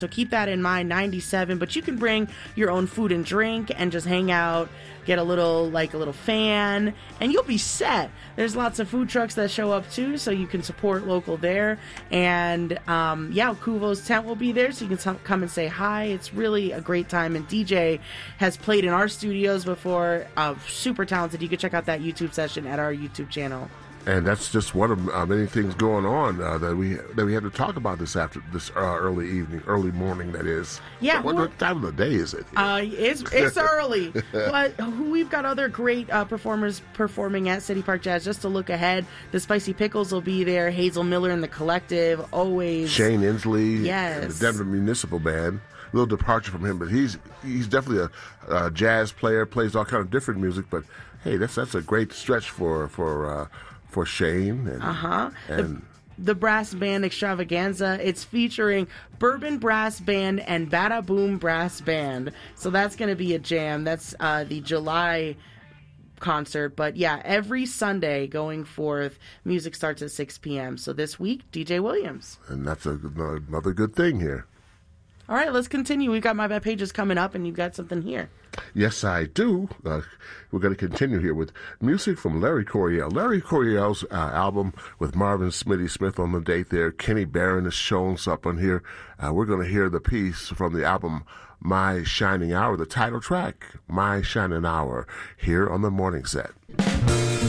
So keep that in mind, 97. But you can bring your own food and drink and just hang out, get a little fan, and you'll be set. There's lots of food trucks that show up too, so you can support local there. And Kuvo's tent will be there, so you can come and say hi. It's really a great time. And DJ has played in our studios before. Super talented. You can check out that YouTube session at our YouTube channel. And that's just one of many things going on that we have to talk about this early morning. That is. Yeah. What time of the day is it? It's early, but we've got other great performers performing at City Park Jazz. Just to look ahead, the Spicy Pickles will be there. Hazel Miller and the Collective, always. Shane Inslee, yes, and the Denver Municipal Band. A little departure from him, but he's definitely a jazz player. Plays all kind of different music, but hey, that's a great stretch for Shane and the Brass Band Extravaganza. It's featuring Bourbon Brass Band and Bada Boom Brass Band. So that's going to be a jam. That's the July concert. But yeah, every Sunday going forth, music starts at 6 p.m. So this week, DJ Williams. And that's another good thing here. All right, let's continue. We've got My Bad Pages coming up, and you've got something here. Yes, I do. We're going to continue here with music from Larry Coryell. Larry Coryell's album with Marvin Smitty Smith on the date there. Kenny Barron is showing up on here. We're going to hear the piece from the album My Shining Hour, the title track, My Shining Hour, here on the Morning Set.